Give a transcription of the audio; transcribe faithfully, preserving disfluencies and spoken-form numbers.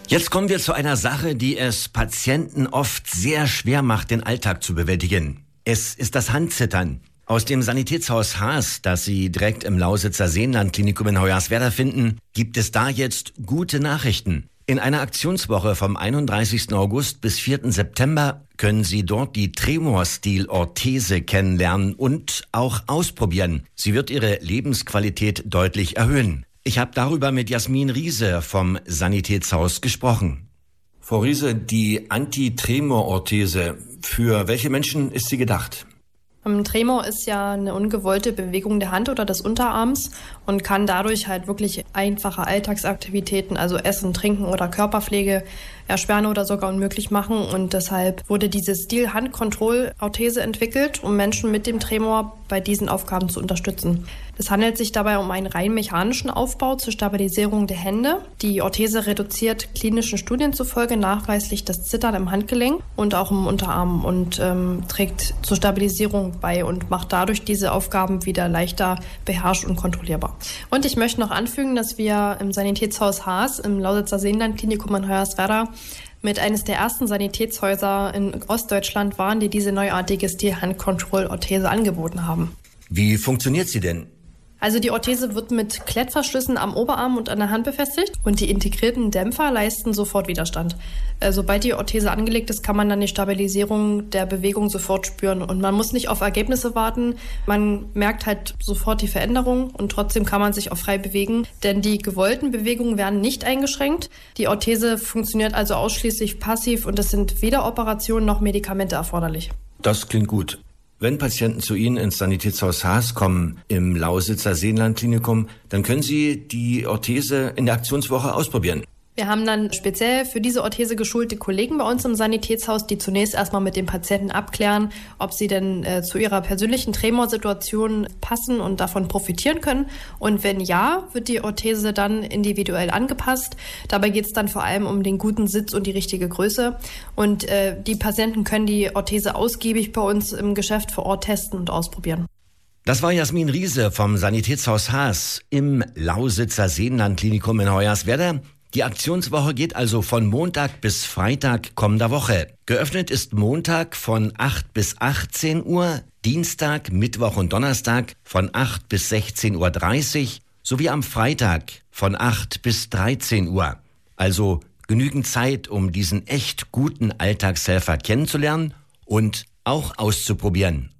Jetzt kommen wir zu einer Sache, die es Patienten oft sehr schwer macht, den Alltag zu bewältigen. Es ist das Handzittern. Aus dem Sanitätshaus Haas, das Sie direkt im Lausitzer Seenland-Klinikum in Hoyerswerda finden, gibt es da jetzt gute Nachrichten. In einer Aktionswoche vom einunddreißigsten August bis vierten September können Sie dort die Tremor-Stil-Orthese kennenlernen und auch ausprobieren. Sie wird Ihre Lebensqualität deutlich erhöhen. Ich habe darüber mit Jasmin Riese vom Sanitätshaus gesprochen. Frau Riese, die Anti-Tremor-Orthese, für welche Menschen ist sie gedacht? Ein Tremor ist ja eine ungewollte Bewegung der Hand oder des Unterarms und kann dadurch halt wirklich einfache Alltagsaktivitäten, also Essen, Trinken oder Körperpflege, erschweren oder sogar unmöglich machen. Und deshalb wurde diese Stil-Hand-Control-Orthese entwickelt, um Menschen mit dem Tremor bei diesen Aufgaben zu unterstützen. Es handelt sich dabei um einen rein mechanischen Aufbau zur Stabilisierung der Hände. Die Orthese reduziert klinischen Studien zufolge nachweislich das Zittern im Handgelenk und auch im Unterarm und ähm, trägt zur Stabilisierung bei und macht dadurch diese Aufgaben wieder leichter beherrscht und kontrollierbar. Und ich möchte noch anfügen, dass wir im Sanitätshaus Haas im Lausitzer Seenland-Klinikum in Hoyerswerda mit eines der ersten Sanitätshäuser in Ostdeutschland waren, die diese neuartige Stil-Hand-Control-Orthese angeboten haben. Wie funktioniert sie denn? Also die Orthese wird mit Klettverschlüssen am Oberarm und an der Hand befestigt und die integrierten Dämpfer leisten sofort Widerstand. Äh, sobald die Orthese angelegt ist, kann man dann die Stabilisierung der Bewegung sofort spüren und man muss nicht auf Ergebnisse warten. Man merkt halt sofort die Veränderung und trotzdem kann man sich auch frei bewegen, denn die gewollten Bewegungen werden nicht eingeschränkt. Die Orthese funktioniert also ausschließlich passiv und es sind weder Operationen noch Medikamente erforderlich. Das klingt gut. Wenn Patienten zu Ihnen ins Sanitätshaus Haas kommen, im Lausitzer Seenland-Klinikum, dann können Sie die Orthese in der Aktionswoche ausprobieren. Wir haben dann speziell für diese Orthese geschulte Kollegen bei uns im Sanitätshaus, die zunächst erstmal mit dem Patienten abklären, ob sie denn äh, zu ihrer persönlichen Tremorsituation passen und davon profitieren können. Und wenn ja, wird die Orthese dann individuell angepasst. Dabei geht es dann vor allem um den guten Sitz und die richtige Größe. Und äh, die Patienten können die Orthese ausgiebig bei uns im Geschäft vor Ort testen und ausprobieren. Das war Jasmin Riese vom Sanitätshaus Haas im Lausitzer Seenland-Klinikum in Hoyerswerda. Die Aktionswoche geht also von Montag bis Freitag kommender Woche. Geöffnet ist Montag von acht bis achtzehn Uhr, Dienstag, Mittwoch und Donnerstag von acht bis sechzehn Uhr dreißig sowie am Freitag von acht bis dreizehn Uhr. Also genügend Zeit, um diesen echt guten Alltagshelfer kennenzulernen und auch auszuprobieren.